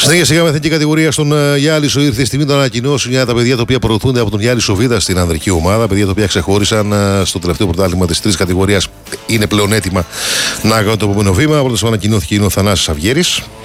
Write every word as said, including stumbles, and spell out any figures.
Συνέχεια σιγά με εθνική κατηγορία στον Γιάλισο ήρθε η στιγμή να ανακοινώσουν για τα παιδιά τα οποία προωθούνται από τον Γιάλισο Β στην ανδρική ομάδα. Παιδιά τα οποία ξεχώρισαν στο τελευταίο πρωτάθλημα τη τρίτη κατηγορία είναι πλέον έτοιμα να κάνουν το επόμενο βήμα. Πρώτα ανακοινώθηκε είναι ο Θανάσης Αυγέρης.